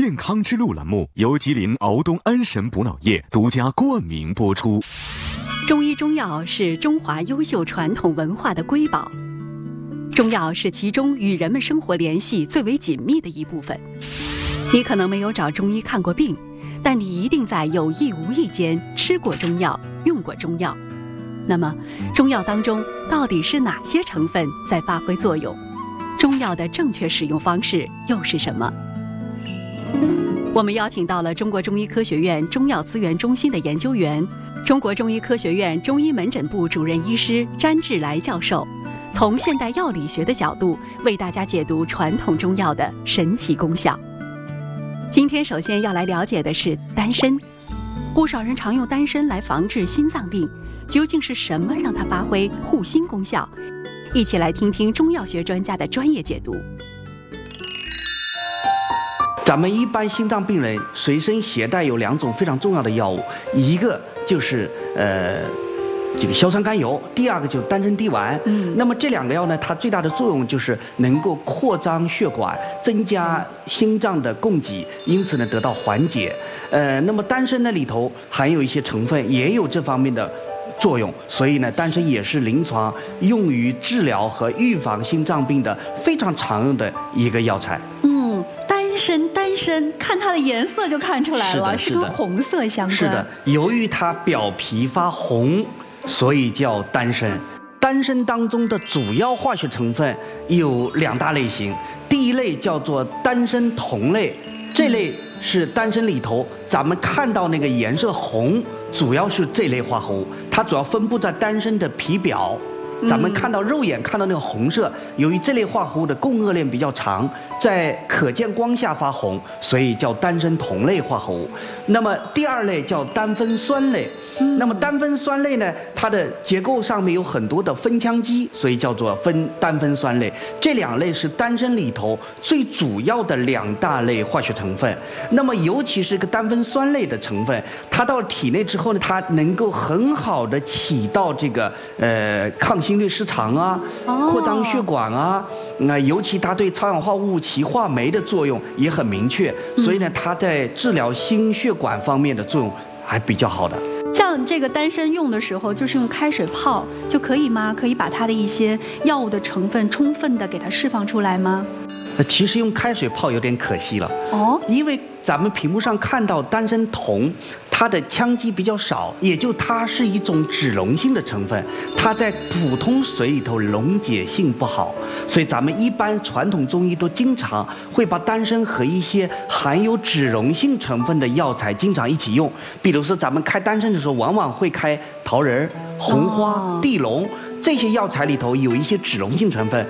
健康之路栏目由吉林敖东安神补脑液独家冠名播出。 中医中药是中华优秀传统文化的瑰宝，中药是其中与人们生活联系最为紧密的一部分。你可能没有找中医看过病，但你一定在有意无意间吃过中药，用过中药。那么，中药当中到底是哪些成分在发挥作用？中药的正确使用方式又是什么？我们邀请到了中国中医科学院中药资源中心的研究员、中国中医科学院中医门诊部主任医师詹志来教授，从现代药理学的角度为大家解读传统中药的神奇功效。今天首先要来了解的是丹参，不少人常用丹参来防治心脏病，究竟是什么让它发挥护心功效？一起来听听中药学专家的专业解读。 咱们一般心脏病人随身携带有2种非常重要的药物，一个就是这个硝酸甘油，第二个就是丹参滴丸。那么这2个药呢，它最大的作用就是能够扩张血管，增加心脏的供给，因此呢得到缓解。那么丹参呢里头含有一些成分也有这方面的作用，所以呢，丹参也是临床用于治疗和预防心脏病的非常常用的一个药材。 丹参，看它的颜色就看出来了，是跟红色相关。 是的，由于它表皮发红，所以叫丹参。丹参当中的主要化学成分有2大类型，第一类叫做丹参酮类，这类是丹参里头咱们看到那个颜色红，主要是这类化合物，它主要分布在丹参的皮表。咱们看到肉眼看到那个红色，由于这类化合物的共轭链比较长，在可见光下发红，所以叫丹参酮类化合物。那么第2类叫丹酚酸类。那么丹酚酸类呢，它的结构上面有很多的酚羟基，所以叫做丹酚酸类。这2类是丹参里头最主要的2大类化学成分。那么尤其是个丹酚酸类的成分，它到体内之后呢，它能够很好的起到这个抗心律失常啊，扩张血管啊，尤其它对超氧化物歧化酶的作用也很明确，所以呢，它在治疗心血管方面的作用还比较好的。 像这个丹参用的时候，就是用开水泡就可以吗？可以把它的一些药物的成分充分的给它释放出来吗？ 其实用开水泡有点可惜了因为咱们屏幕上看到丹参酮，它的羟基比较少，也就它是一种脂溶性的成分，它在普通水里头溶解性不好，所以咱们一般传统中医都经常会把丹参和一些含有脂溶性成分的药材经常一起用。比如说咱们开丹参的时候，往往会开桃仁、红花、地龙。这些药材里头有一些脂溶性成分，